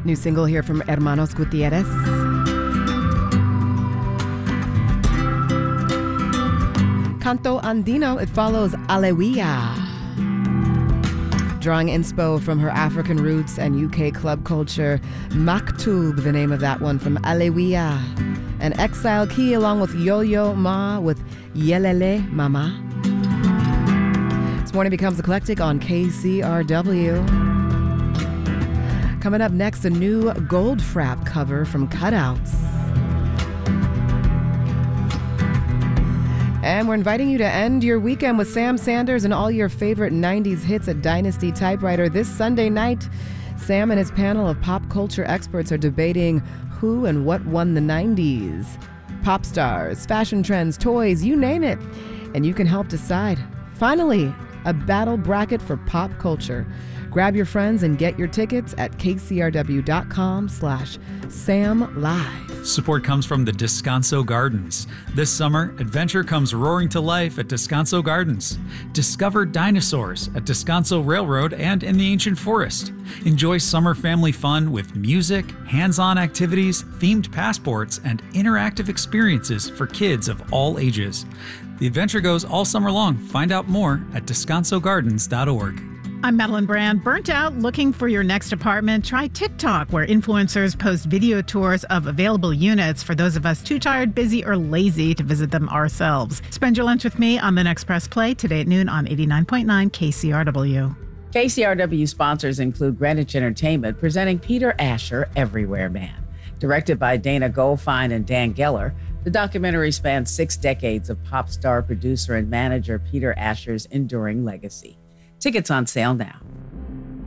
New single here from Hermanos Gutierrez. Canto Andino, it follows Aleluya. Drawing inspo from her African roots and UK club culture, Maktub, the name of that one, from Aleluya. And Exile Key along with Yo-Yo Ma with Yelele Mama. This morning becomes eclectic on KCRW. Coming up next, a new Goldfrapp cover from Cutouts. And we're inviting you to end your weekend with Sam Sanders and all your favorite 90s hits at Dynasty Typewriter. This Sunday night, Sam and his panel of pop culture experts are debating who and what won the 90s. Pop stars, fashion trends, toys, you name it. And you can help decide. Finally, a battle bracket for pop culture. Grab your friends and get your tickets at kcrw.com/SamLive. Support comes from the Descanso Gardens. This summer, adventure comes roaring to life at Descanso Gardens. Discover dinosaurs at Descanso Railroad and in the ancient forest. Enjoy summer family fun with music, hands-on activities, themed passports, and interactive experiences for kids of all ages. The adventure goes all summer long. Find out more at descansogardens.org. I'm Madeline Brand. Burnt out looking for your next apartment? Try TikTok, where influencers post video tours of available units for those of us too tired, busy, or lazy to visit them ourselves. Spend your lunch with me on the next Press Play today at noon on 89.9 KCRW. KCRW sponsors include Greenwich Entertainment presenting Peter Asher, Everywhere Man. Directed by Dana Goldfein and Dan Geller, the documentary spans 6 decades of pop star, producer, and manager Peter Asher's enduring legacy. Tickets on sale now.